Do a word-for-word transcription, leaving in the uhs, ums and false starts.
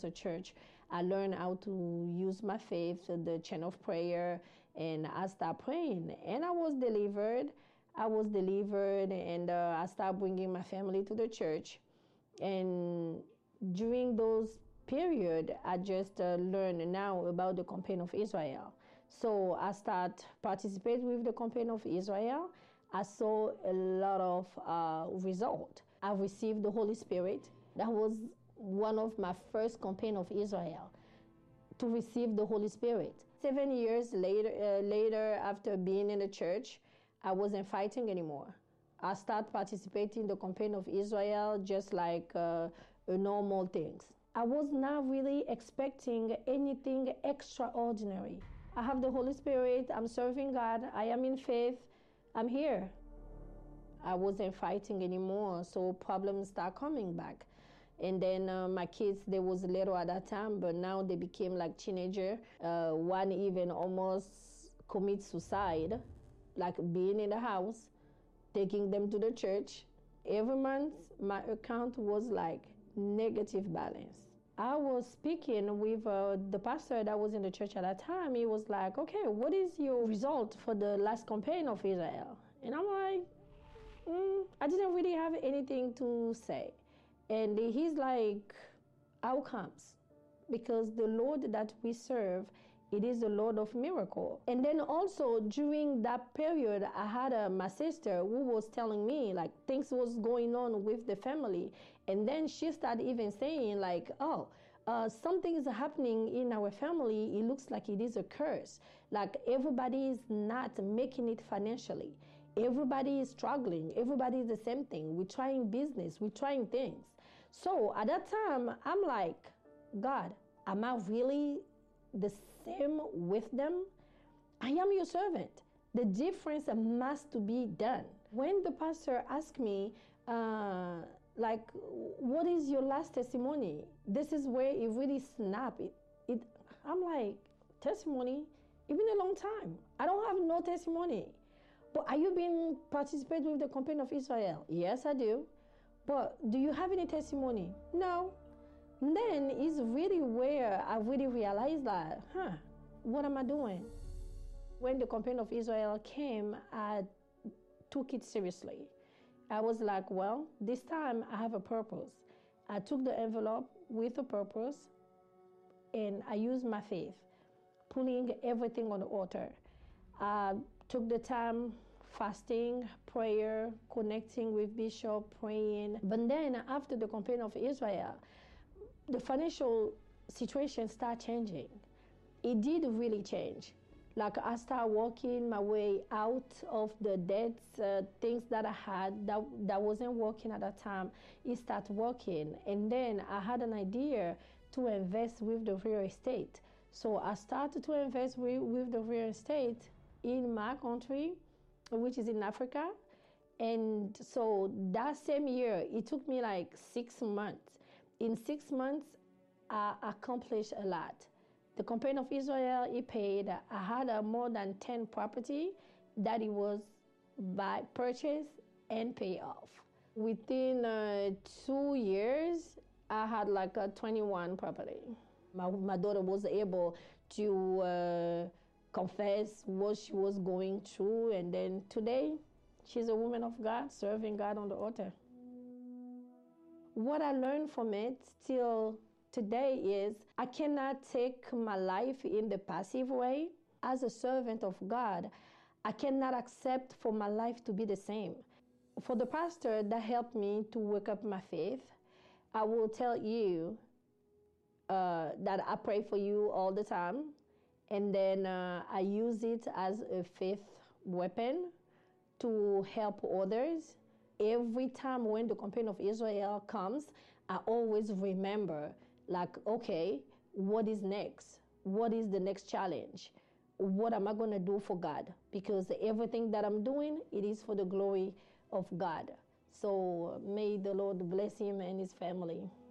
a church. I learned how to use my faith, the chain of prayer, and I started praying. And I was delivered. I was delivered, and uh, I started bringing my family to the church. And during those period, I just uh, learned now about the campaign of Israel. So I start participating with the campaign of Israel. I saw a lot of uh, result. I received the Holy Spirit. That was one of my first campaign of Israel, to receive the Holy Spirit. Seven years later, uh, later after being in the church, I wasn't fighting anymore. I started participating in the campaign of Israel just like uh, normal things. I was not really expecting anything extraordinary. I have the Holy Spirit, I'm serving God, I am in faith, I'm here. I wasn't fighting anymore, so problems start coming back. And then uh, my kids, they was little at that time, but now they became like teenager. Uh, one even almost commit suicide, like being in the house, taking them to the church. Every month, my account was like negative balance. I was speaking with uh, the pastor that was in the church at that time. He was like, okay, what is your result for the last campaign of Israel? And I'm like, mm, I didn't really have anything to say. And he's like, outcomes. Because the Lord that we serve, it is the Lord of miracle. And then also during that period, I had a, my sister who was telling me like things was going on with the family. And then she started even saying like, oh, uh, something is happening in our family. It looks like it is a curse. Like everybody is not making it financially. Everybody is struggling. Everybody is the same thing. We're trying business. We're trying things. So at that time, I'm like, God, am I really the same with them? I am your servant. The difference must to be done. When the pastor asked me, uh, like, what is your last testimony? This is where it really snapped. It, it, I'm like, testimony? It's been a long time. I don't have no testimony. But are you been participating with the campaign of Israel? Yes, I do. But do you have any testimony? No. And then it's really where I really realized that, huh, what am I doing? When the campaign of Israel came, I took it seriously. I was like, well, this time I have a purpose. I took the envelope with a purpose, and I used my faith, pulling everything on the altar. I took the time fasting, prayer, connecting with Bishop, praying. But then after the campaign of Israel, the financial situation started changing. It did really change. Like I started working my way out of the debts, uh, things that I had that, that wasn't working at that time, it started working. And then I had an idea to invest with the real estate. So I started to invest with, with the real estate in my country, which is in Africa. And so that same year, it took me like six months. In six months, I accomplished a lot. The campaign of Israel, it paid. I had uh, more than ten property that it was by purchase and pay off. Within uh, two years, I had like a twenty-one property. My, my daughter was able to uh, confess what she was going through, and then today, she's a woman of God, serving God on the altar. What I learned from it still today is I cannot take my life in the passive way. As a servant of God, I cannot accept for my life to be the same. For the pastor that helped me to wake up my faith, I will tell you uh, that I pray for you all the time, and then uh, I use it as a faith weapon to help others. Every time when the campaign of Israel comes, I always remember, like, okay, what is next? What is the next challenge? What am I going to do for God? Because everything that I'm doing, it is for the glory of God. So may the Lord bless him and his family.